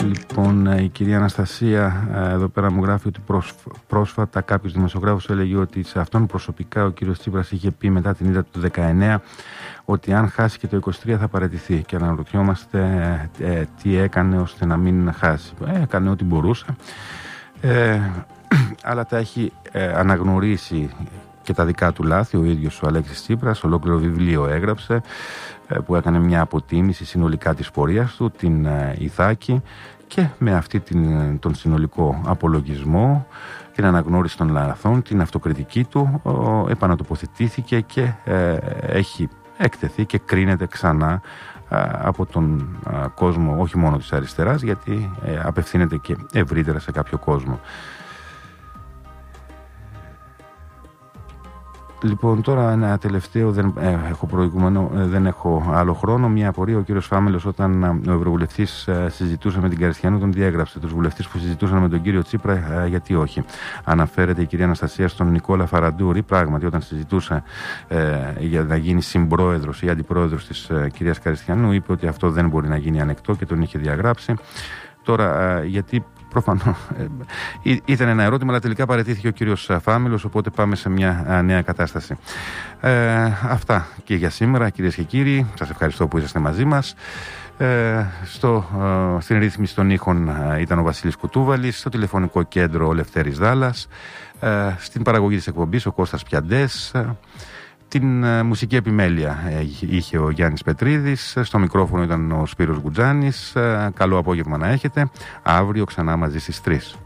Λοιπόν, η κυρία Αναστασία εδώ πέρα μου γράφει ότι πρόσφατα κάποιος δημοσιογράφος έλεγε ότι σε αυτόν προσωπικά ο κύριος Τσίπρας είχε πει μετά την ήττα του 19 ότι αν χάσει και το 23 θα παραιτηθεί, και αναρωτιόμαστε τι έκανε ώστε να μην χάσει. Έκανε ό,τι μπορούσε, αλλά τα έχει αναγνωρίσει και τα δικά του λάθη ο ίδιος ο Αλέξης Τσίπρας. Ολόκληρο βιβλίο έγραψε που έκανε μια αποτίμηση συνολικά της πορείας του, την Ιθάκη, και με αυτή τον συνολικό απολογισμό, την αναγνώριση των λαθών, την αυτοκριτική του, επανατοποθετήθηκε και έχει εκτεθεί και κρίνεται ξανά από τον κόσμο, όχι μόνο της αριστεράς, γιατί απευθύνεται και ευρύτερα σε κάποιο κόσμο. Λοιπόν, τώρα ένα τελευταίο, δεν έχω άλλο χρόνο. Μια απορία: ο κύριος Φάμελος, όταν ο Ευρωβουλευτής συζητούσε με την Καριστιανού, τον διέγραψε. Τους βουλευτές που συζητούσαν με τον κύριο Τσίπρα, γιατί όχι? Αναφέρεται η κυρία Αναστασία στον Νικόλα Φαραντούρη. Πράγματι, όταν συζητούσε για να γίνει συμπρόεδρος ή αντιπρόεδρος της κυρίας Καριστιανού, είπε ότι αυτό δεν μπορεί να γίνει ανεκτό και τον είχε διαγράψει. Τώρα, γιατί? Προφανώς ήταν ένα ερώτημα, αλλά τελικά παραιτήθηκε ο κύριος Φάμελος, οπότε πάμε σε μια νέα κατάσταση. Αυτά και για σήμερα, κυρίες και κύριοι. Σας ευχαριστώ που είσαστε μαζί μας. Στην ρύθμιση των ήχων ήταν ο Βασίλης Κουτούβαλης, στο τηλεφωνικό κέντρο ο Λευτέρης Δάλλας, στην παραγωγή της εκπομπής ο Κώστας Πιαντές. Την μουσική επιμέλεια είχε ο Γιάννης Πετρίδης, στο μικρόφωνο ήταν ο Σπύρος Γκουτζάνης. Καλό απόγευμα να έχετε. Αύριο ξανά μαζί στις 3.